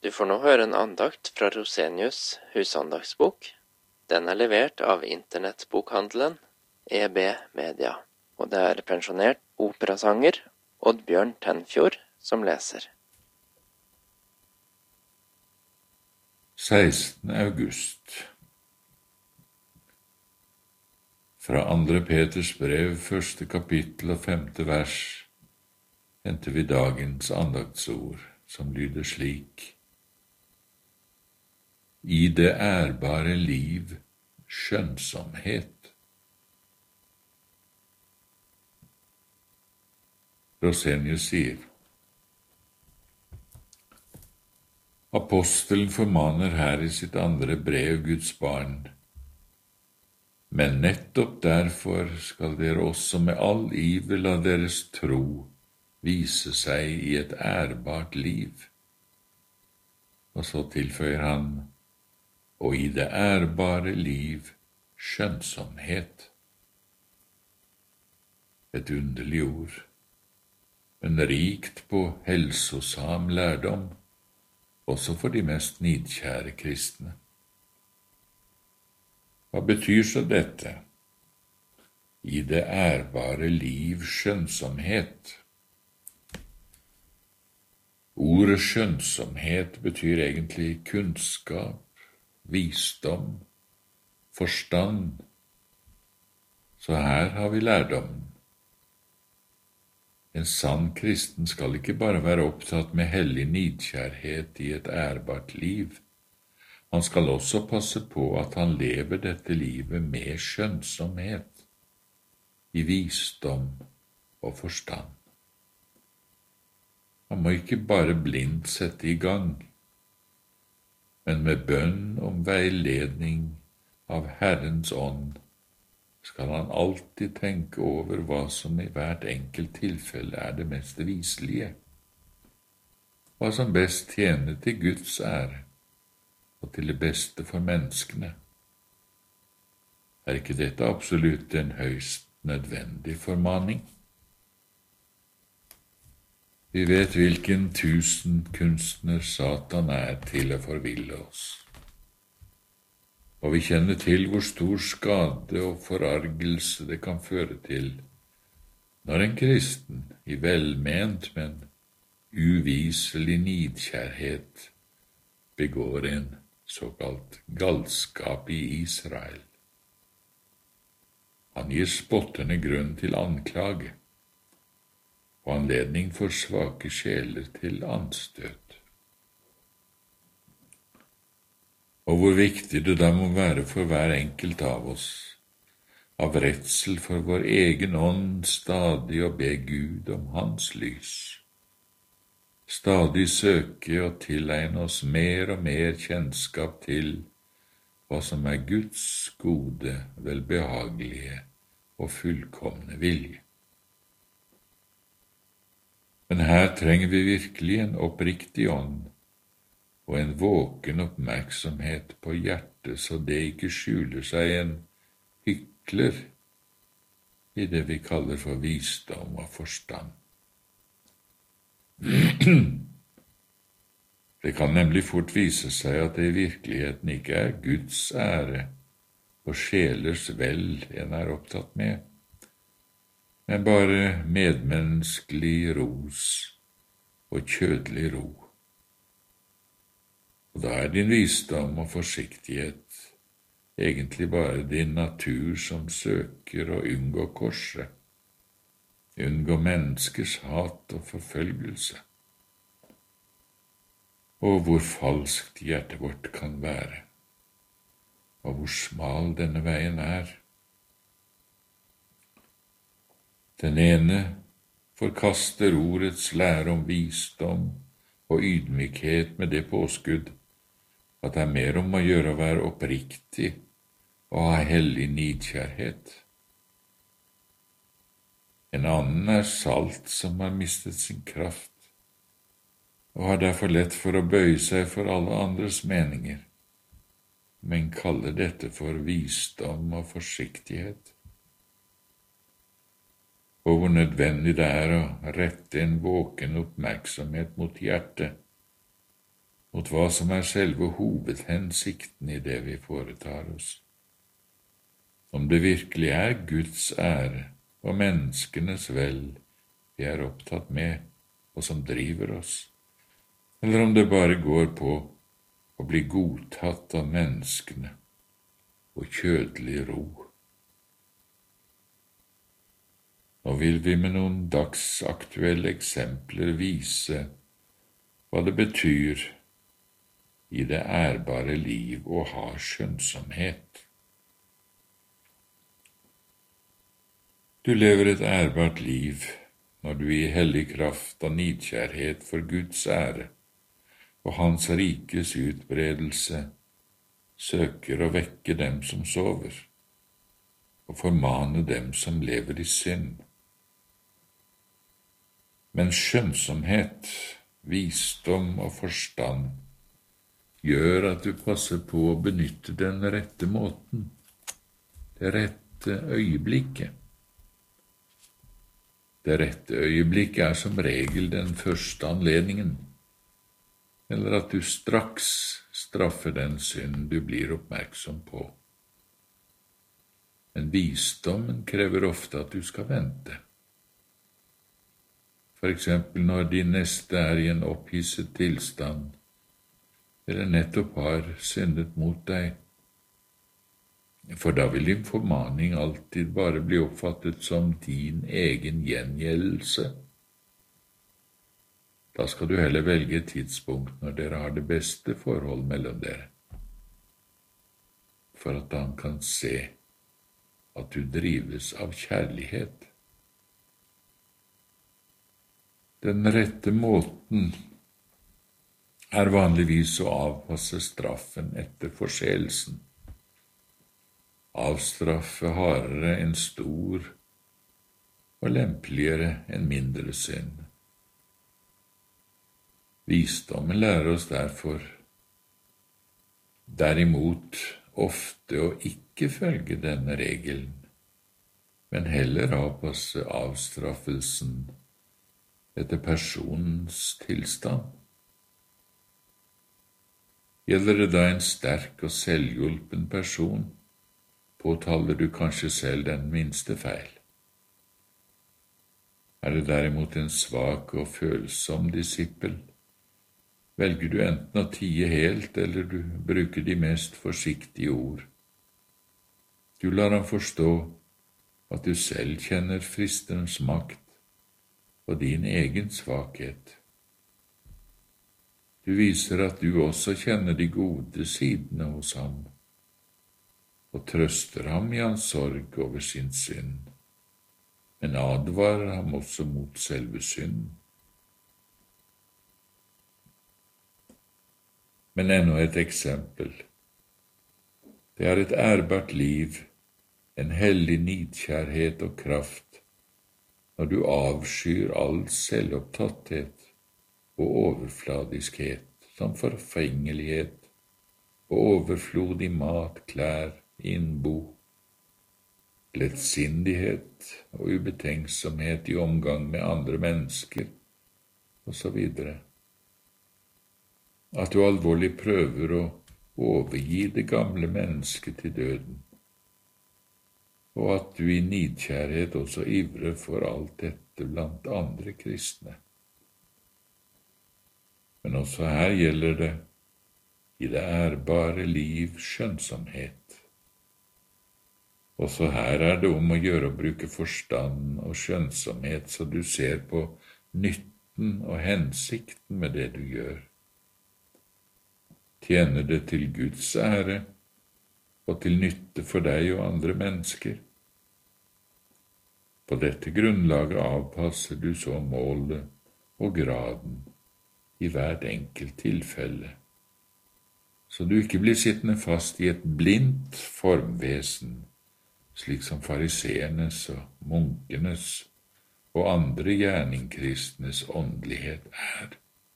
Du får nå høre en andakt fra Rosenius husandaktsbok. Den er levert av internettbokhandelen EB Media, og det er pensjonert operasanger Oddbjørn Tenfjord som leser. 16. august. Fra 2. Peters brev, 1. kapittel og 5. vers, henter vi dagens andaktsord, som lyder slik: I det ærbare liv skjønnsomhet. Rosenius sier: Apostelen formaner her i sitt 2. brev Guds barn, men nettopp derfor skal dere også med all iver la deres tro vise seg i et ærbart liv. Og så tilføyer han: og i det ærbare liv skjønnsomhet. Et underlig ord, men rikt på helsosam lærdom, også for de mest nidkjære kristne. Hva betyr så dette? I det ærbare liv skjønnsomhet. Ordet skjønnsomhet betyr egentlig kunnskap, visdom, forstand. Så her har vi lærdommen. En sann kristen skal ikke bare være opptatt med hellig nidkjærhet i et ærbart liv. Han skal også passe på at han lever dette livet med skjønnsomhet, i visdom og forstand. Han må ikke bare blindt sette i gang, men med bønn om veiledning av Herrens ånd skal han alltid tenke over hva som i hvert enkelt tilfelle er det mest viselige, hva som best tjener til Guds ære og til det beste for menneskene. Er ikke dette absolutt en høyst nødvendig formaning? Vi vet hvilken tusenkunstner Satan er til å forville oss, og vi kjenner til hvor stor skade og forargelse det kan føre til når en kristen i velment, men uviselig nidkjærhet begår en såkalt galskap i Israel. Han gir spotterne grunn til anklage og anledning for svake sjeler til anstøt. Og hvor viktig det da må være for hver enkelt av oss, av redsel for vår egen ånd, stadig å be Gud om hans lys, stadig søke og tilegne oss mer og mer kjennskap til hva som er Guds gode, velbehagelige og fullkomne vilje. Men her trenger vi virkelig en oppriktig ånd og en våken oppmerksomhet på hjertet, så det ikke skjuler seg en hykler i det vi kaller for visdom og forstand. Det kan nemlig fort vise seg at det i virkeligheten ikke er Guds ære og sjelers vel en er opptatt med, men bare medmenneskelig ros og kjødelig ro. Og da er din visdom og forsiktighet egentlig bare din natur som søker å unngå korset, unngå menneskers hat og forfølgelse. Og hvor falskt hjertet vårt kan være, og hvor smal denne veien er. Den ene forkaster ordets lære om visdom og ydmykhet med det påskudd at det er mer om å gjøre å være oppriktig og ha hellig nidkjærhet. En annen er salt som har mistet sin kraft, og har derfor lett for å bøye seg for alle andres meninger, men kaller dette for visdom og forsiktighet. Og hvor nødvendig det er å rette en våken oppmerksomhet mot hjertet, mot hva som er selve hovedhensikten i det vi foretar oss. Om det virkelig er Guds ære og menneskenes vel vi er opptatt med, og som driver oss, eller om det bare går på å bli godtatt av menneskene og kjødelig ro. Nå vil vi med noen dagsaktuelle eksempler vise hva det betyr i det ærbare liv å ha skjønnsomhet. Du lever et ærbart liv når du i hellig kraft og nidkjærhet for Guds ære og Hans rikes utbredelse søker å vekke dem som sover, og formane dem som lever i synd. Men skjønnsomhet, visdom og forstand gjør at du passer på å benytte den rette måten, det rette øyeblikket. Det rette øyeblikket er som regel den første anledningen, eller at du straks straffer den synd du blir oppmerksom på. Men visdommen krever ofte at du skal vente. For eksempel når din neste er i en opphisset tilstand, eller nettopp har syndet mot deg, for da vil din formaning alltid bare bli oppfattet som din egen gjengjeldelse. Da skal du heller velge et tidspunkt når dere har det beste forhold mellom dere, for at han kan se at du drives av kjærlighet. Den rette måten er vanligvis å avpasse straffen etter forseelsen. Avstraffe hardere en stor og lempeligere en mindre synd. Visdommen lærer oss derfor derimot ofte å ikke følge denne regelen, men heller avpasse avstraffelsen etter personens tilstand. Gjelder det da en sterk og selvhjulpen person, påtaler du kanskje selv den minste feil. Er det derimot en svak og følsom disippel, velger du enten å tie helt eller du bruker de mest forsiktige ord. Du lar ham forstå at du selv kjenner fristerens makt og din egen svakhet. Du viser at du også kjenner de gode sidene hos ham, og trøster ham i hans sorg over sin synd, men advarer ham også mot selve synd. Men ennå et eksempel. Det er et ærbart liv, en hellig nidkjærhet og kraft, når du avskyr all selvopptatthet og overfladiskhet, som forfengelighet og overflodig mat, klær, innbo, lettsindighet og ubetenksomhet i omgang med andre mennesker, osv. At du alvorlig prøver å overgi det gamle mennesket til døden, og at du i nidkjærhet også ivrer for alt dette blant andre kristne. Men også her gjelder det i det ærbare liv skjønnsomhet. Også her er det om å gjøre å bruke forstand og skjønnsomhet så du ser på nytten og hensikten med det du gjør. Tjener det til Guds ære og til nytte for deg og andre mennesker? På dette grunnlaget avpasser du så målet og graden i hvert enkelt tilfelle, så du ikke blir sittende fast i et blindt formvesen, slik som fariseernes og munkenes og andre gjerningkristnes åndelighet er.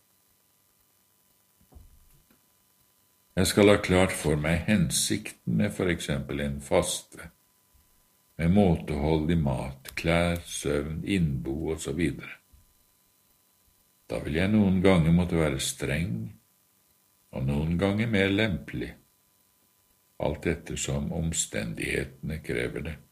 Jeg skal ha klart for meg hensikten med for eksempel en faste, med måtehold i mat, klær, søvn, innbo osv. Da vil jeg noen ganger måtte være streng og noen ganger mer lempelig, alt ettersom omstendighetene krever det.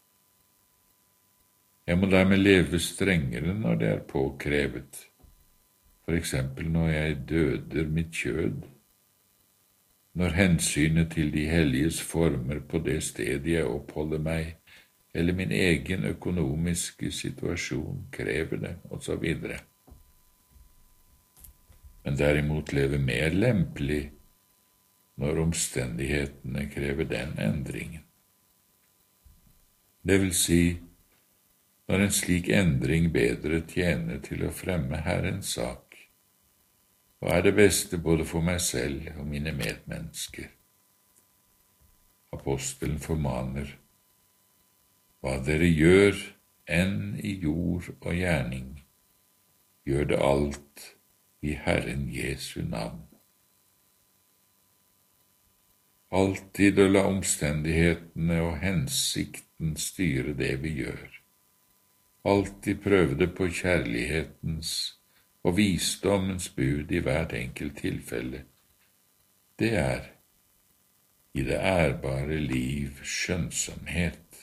Jeg må dermed leve strengere når det er påkrevet, for eksempel når jeg døder mitt kjød, når hensynet til de helliges former på det stedet jeg oppholder meg, eller min egen økonomiske situasjon krever det, osv. Men derimot leve mer lempelig når omstendighetene krever den endringen. Det vil si, når en slik endring bedre tjener til å fremme Herrens sak, og er det beste både for meg selv og mine medmennesker. Apostelen formaner, hva dere gjør enn i jord og gjerning, gjør det alt i Herren Jesu navn. Alltid å la omstendighetene og hensikten styre det vi gjør. Alltid prøve det på kjærlighetens og visdommens bud i hvert enkelt tilfelle. Det er i det ærbare liv skjønnsomhet.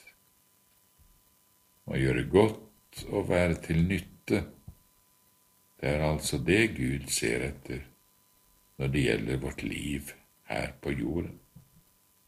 Å gjøre godt og være til nytte, det er altså det Gud ser etter når det gjelder vårt liv her på jorden.